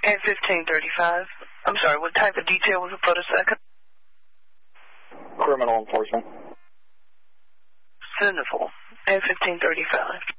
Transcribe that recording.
And 1535. I'm sorry, what type of detail was it for the second? Criminal enforcement. Wonderful. And 1535.